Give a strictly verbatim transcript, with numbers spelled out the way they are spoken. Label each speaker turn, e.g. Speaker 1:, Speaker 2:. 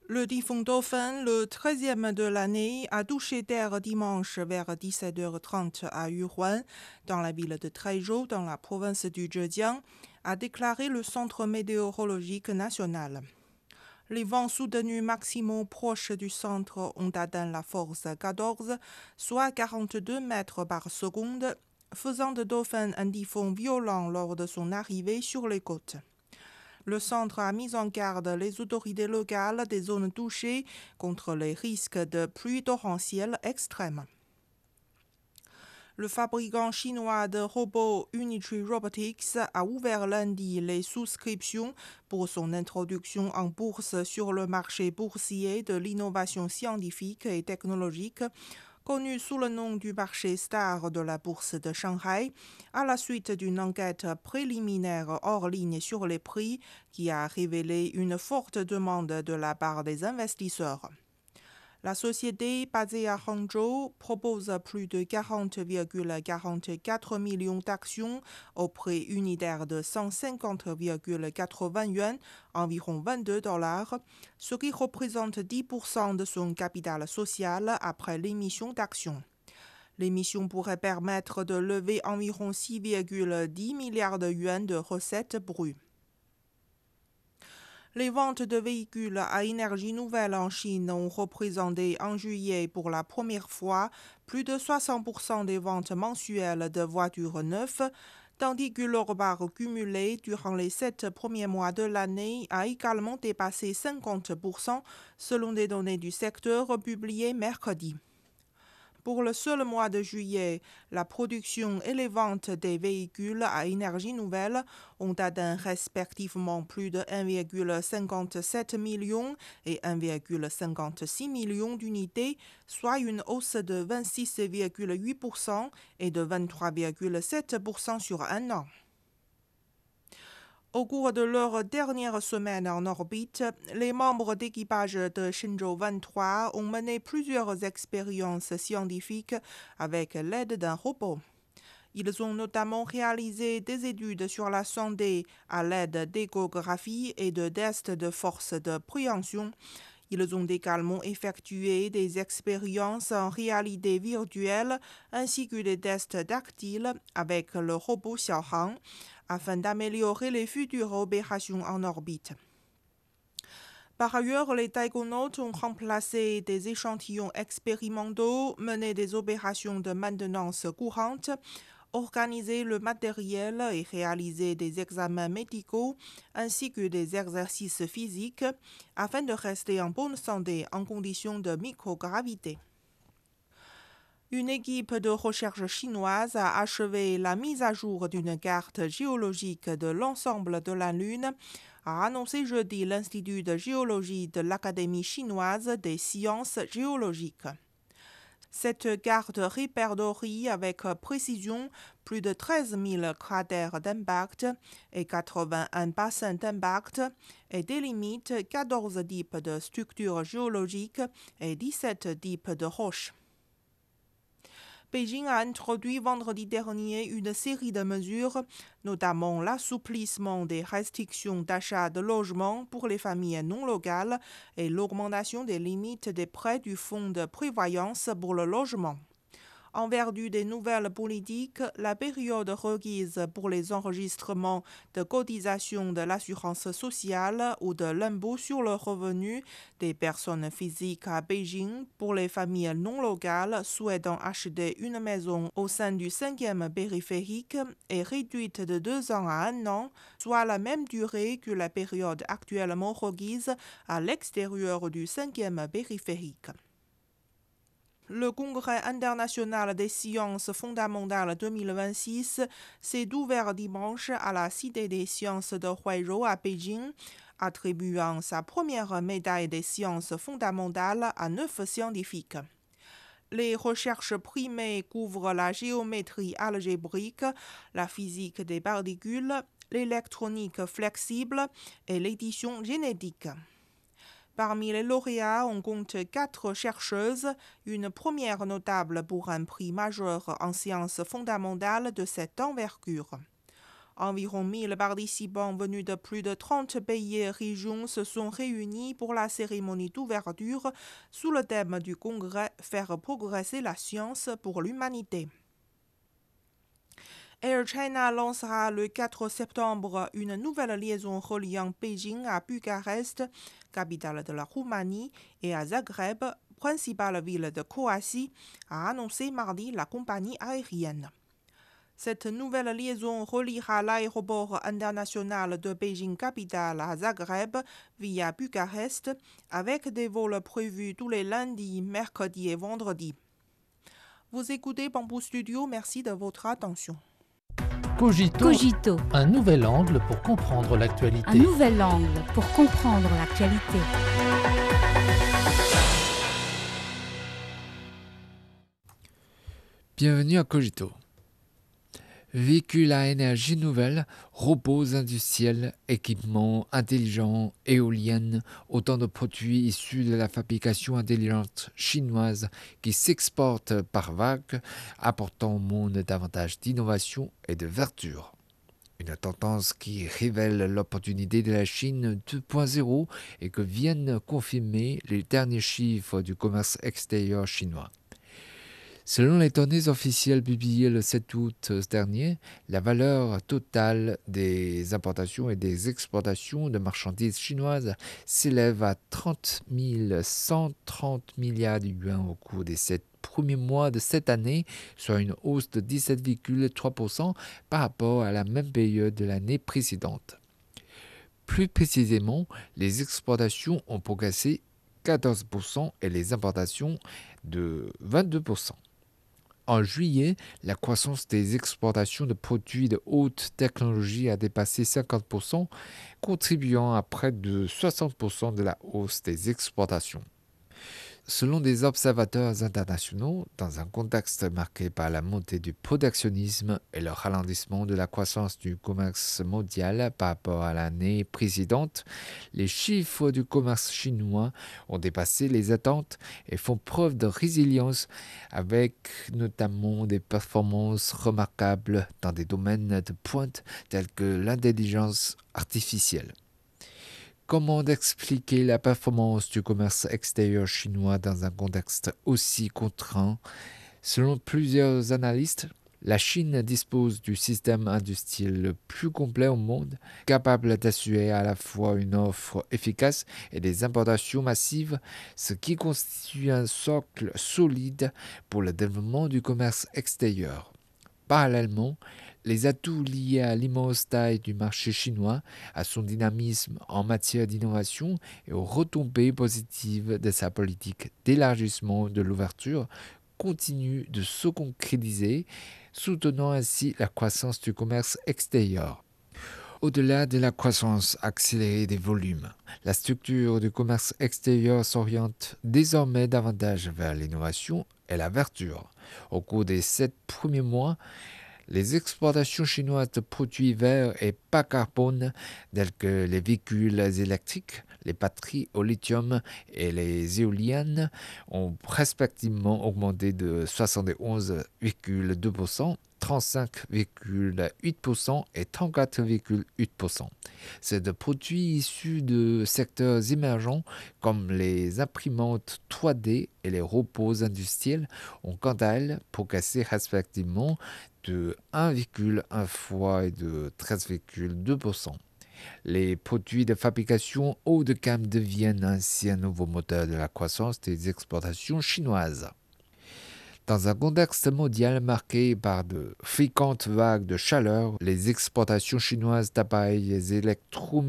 Speaker 1: Le typhon Dauphin, le treizième de l'année, a touché terre dimanche vers dix-sept heures trente à Yuhuan, dans la ville de Taizhou, dans la province du Zhejiang, a déclaré le Centre météorologique national. Les vents soutenus maximaux proches du centre ont atteint la force quatorze, soit quarante-deux mètres par seconde, faisant de Dauphin un typhon violent lors de son arrivée sur les côtes. Le centre a mis en garde les autorités locales des zones touchées contre les risques de pluies torrentielles extrêmes. Le fabricant chinois de robots Unitree Robotics a ouvert lundi les souscriptions pour son introduction en bourse sur le marché boursier de l'innovation scientifique et technologique, connu sous le nom du marché star de la bourse de Shanghai, à la suite d'une enquête préliminaire hors ligne sur les prix qui a révélé une forte demande de la part des investisseurs. La société, basée à Hangzhou, propose plus de quarante virgule quarante-quatre millions d'actions au prix unitaire de cent cinquante virgule quatre-vingts yuan, environ vingt-deux dollars, ce qui représente dix pour cent de son capital social après l'émission d'actions. L'émission pourrait permettre de lever environ six virgule dix milliards de yuan de recettes brutes. Les ventes de véhicules à énergie nouvelle en Chine ont représenté en juillet pour la première fois plus de soixante pour cent des ventes mensuelles de voitures neuves, tandis que leur part cumulée durant les sept premiers mois de l'année a également dépassé cinquante pour cent selon des données du secteur publiées mercredi. Pour le seul mois de juillet, la production et les ventes des véhicules à énergie nouvelle ont atteint respectivement plus de un virgule cinquante-sept million et un virgule cinquante-six million d'unités, soit une hausse de vingt-six virgule huit pour cent et de vingt-trois virgule sept pour cent sur un an. Au cours de leur dernière semaine en orbite, les membres d'équipage de Shenzhou vingt-trois ont mené plusieurs expériences scientifiques avec l'aide d'un robot. Ils ont notamment réalisé des études sur la santé à l'aide d'échographie et de tests de force de préhension. Ils ont également effectué des expériences en réalité virtuelle ainsi que des tests tactiles avec le robot Xiaohang afin d'améliorer les futures opérations en orbite. Par ailleurs, les taïgonautes ont remplacé des échantillons expérimentaux, mené des opérations de maintenance courante, organisé le matériel et réalisé des examens médicaux ainsi que des exercices physiques afin de rester en bonne santé en conditions de microgravité. Une équipe de recherche chinoise a achevé la mise à jour d'une carte géologique de l'ensemble de la Lune, a annoncé jeudi l'Institut de géologie de l'Académie chinoise des sciences géologiques. Cette carte répertorie avec précision plus de treize mille cratères d'impact et quatre-vingt-un bassins d'impact et délimite quatorze types de structures géologiques et dix-sept types de roches. Beijing a introduit vendredi dernier une série de mesures, notamment l'assouplissement des restrictions d'achat de logements pour les familles non locales et l'augmentation des limites des prêts du fonds de prévoyance pour le logement. En vertu des nouvelles politiques, la période requise pour les enregistrements de cotisation de l'assurance sociale ou de l'impôt sur le revenu des personnes physiques à Beijing pour les familles non locales souhaitant acheter une maison au sein du cinquième périphérique est réduite de deux ans à un an, soit la même durée que la période actuellement requise à l'extérieur du cinquième périphérique. Le Congrès international des sciences fondamentales deux mille vingt-six s'est ouvert dimanche à la Cité des sciences de Huairou à Pékin, attribuant sa première médaille des sciences fondamentales à neuf scientifiques. Les recherches primées couvrent la géométrie algébrique, la physique des particules, l'électronique flexible et l'édition génétique. Parmi les lauréats, on compte quatre chercheuses, une première notable pour un prix majeur en sciences fondamentales de cette envergure. Environ mille participants venus de plus de trente pays et régions se sont réunis pour la cérémonie d'ouverture sous le thème du congrès Faire progresser la science pour l'humanité. Air China lancera le quatre septembre une nouvelle liaison reliant Beijing à Bucarest, capitale de la Roumanie, et à Zagreb, principale ville de Croatie, a annoncé mardi la compagnie aérienne. Cette nouvelle liaison reliera l'aéroport international de Beijing-Capitale à Zagreb via Bucarest, avec des vols prévus tous les lundis, mercredis et vendredis. Vous écoutez Bamboo Studio, merci de votre attention.
Speaker 2: Cogito,
Speaker 3: Cogito,
Speaker 2: un nouvel angle pour comprendre l'actualité.
Speaker 3: un nouvel angle pour comprendre l'actualité.
Speaker 4: Bienvenue à Cogito. Véhicules à énergie nouvelle, robots industriels, équipements intelligents, éoliennes, autant de produits issus de la fabrication intelligente chinoise qui s'exportent par vagues, apportant au monde davantage d'innovation et de verdure. Une tendance qui révèle l'opportunité de la Chine deux point zéro et que viennent confirmer les derniers chiffres du commerce extérieur chinois. Selon les données officielles publiées le sept août dernier, la valeur totale des importations et des exportations de marchandises chinoises s'élève à trente mille cent trente milliards de yuans au cours des sept premiers mois de cette année, soit une hausse de dix-sept virgule trois pour cent par rapport à la même période de l'année précédente. Plus précisément, les exportations ont progressé quatorze pour cent et les importations de vingt-deux pour cent. En juillet, la croissance des exportations de produits de haute technologie a dépassé cinquante pour cent, contribuant à près de soixante pour cent de la hausse des exportations. Selon des observateurs internationaux, dans un contexte marqué par la montée du protectionnisme et le ralentissement de la croissance du commerce mondial par rapport à l'année précédente, les chiffres du commerce chinois ont dépassé les attentes et font preuve de résilience, avec notamment des performances remarquables dans des domaines de pointe tels que l'intelligence artificielle. Comment expliquer la performance du commerce extérieur chinois dans un contexte aussi contraint? Selon plusieurs analystes, la Chine dispose du système industriel le plus complet au monde, capable d'assurer à la fois une offre efficace et des importations massives, ce qui constitue un socle solide pour le développement du commerce extérieur. Parallèlement, les atouts liés à l'immense taille du marché chinois, à son dynamisme en matière d'innovation et aux retombées positives de sa politique d'élargissement de l'ouverture continuent de se concrétiser, soutenant ainsi la croissance du commerce extérieur. Au-delà de la croissance accélérée des volumes, la structure du commerce extérieur s'oriente désormais davantage vers l'innovation et la verdure. Au cours des sept premiers mois, les exportations chinoises de produits verts et bas carbone, tels que les véhicules électriques, les batteries au lithium et les éoliennes, ont respectivement augmenté de soixante et onze virgule deux pour cent, trente-cinq virgule huit pour cent et trente-quatre virgule huit pour cent. Ces deux produits issus de secteurs émergents comme les imprimantes trois D et les robots industriels ont quant à elles progressé respectivement de un virgule un fois et de treize virgule deux pour cent. Les produits de fabrication haut de gamme deviennent ainsi un nouveau moteur de la croissance des exportations chinoises. Dans un contexte mondial marqué par de fréquentes vagues de chaleur, les exportations chinoises d'appareils électroménagers